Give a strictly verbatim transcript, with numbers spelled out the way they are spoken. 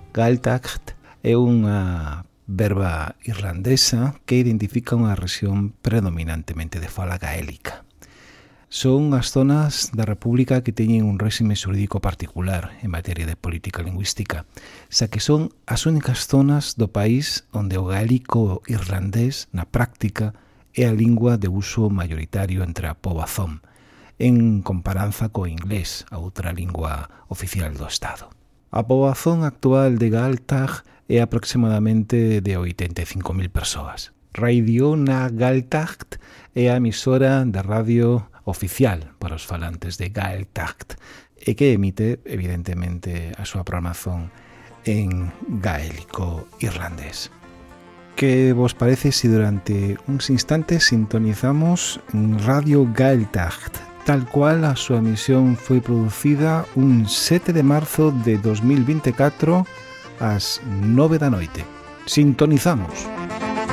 Gaeltacht é unha verba irlandesa que identifica unha rexión predominantemente de fala gaélica. Son as zonas da República que teñen un réxime xurídico particular en materia de política lingüística, xa que son as únicas zonas do país onde o gaélico irlandés, na práctica, é a lingua de uso mayoritario entre a poboación, en comparanza co inglés, a outra lingua oficial do Estado. A poboación actual de Gaeltacht é aproximadamente de oitenta e cinco mil persoas. Radio na Gaeltacht é a emisora de radio oficial para os falantes de Gaeltacht e que emite, evidentemente, a súa programación en gaélico irlandés. Que vos parece se durante uns instantes sintonizamos en Radio Gaeltacht, tal cual a súa emisión foi producida un sete de marzo de dos mil vinte e catro ás nove da noite? Sintonizamos!